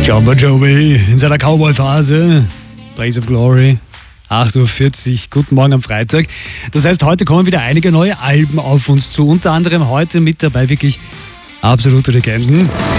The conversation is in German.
John Bon Jovi in seiner Cowboy-Phase. Blaze of Glory. 8.40 Uhr, guten Morgen am Freitag. Das heißt, heute kommen wieder einige neue Alben auf uns zu. Unter anderem heute mit dabei wirklich absolute Legenden.